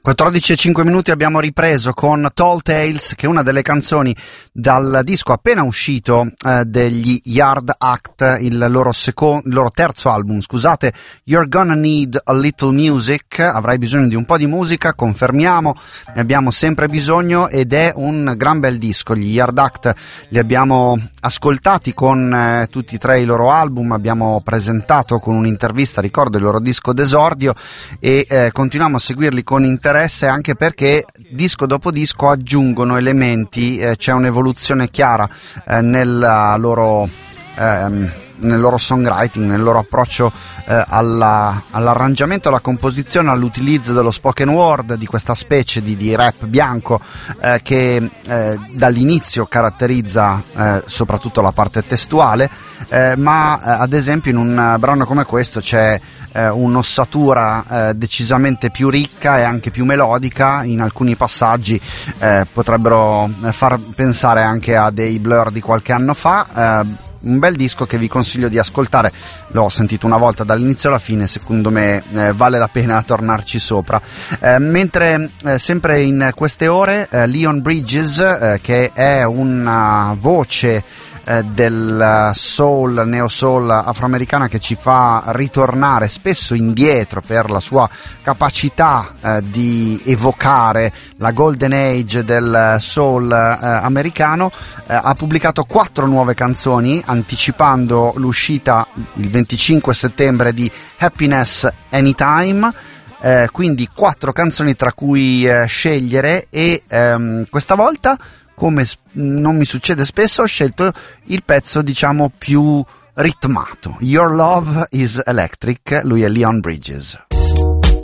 14:05 abbiamo ripreso con Tall Tales, che è una delle canzoni dal disco appena uscito degli Yard Act, il loro terzo album, scusate, You're Gonna Need a Little Music. Avrai bisogno di un po' di musica, confermiamo, ne abbiamo sempre bisogno, ed è un gran bel disco. Gli Yard Act li abbiamo ascoltati con tutti e tre i loro album, abbiamo presentato con un'intervista, ricordo, il loro disco d'esordio, e continuiamo a seguirli con interesse, anche perché disco dopo disco aggiungono elementi, c'è un'evoluzione chiara nel loro songwriting, nel loro approccio all'arrangiamento, alla composizione, all'utilizzo dello spoken word, di questa specie di rap bianco che dall'inizio caratterizza soprattutto la parte testuale, ma ad esempio in un brano come questo c'è un'ossatura decisamente più ricca e anche più melodica. In alcuni passaggi potrebbero far pensare anche a dei Blur di qualche anno fa. Un bel disco che vi consiglio di ascoltare, l'ho sentito una volta dall'inizio alla fine, secondo me vale la pena tornarci sopra. Mentre sempre in queste ore Leon Bridges, che è una voce del soul, neo soul afroamericana, che ci fa ritornare spesso indietro per la sua capacità di evocare la golden age del soul americano, ha pubblicato 4 nuove canzoni, anticipando l'uscita il 25 settembre di Happiness Anytime. Quindi 4 canzoni tra cui scegliere, e questa volta, come non mi succede spesso, ho scelto il pezzo diciamo più ritmato. Your Love is Electric. Lui è Leon Bridges.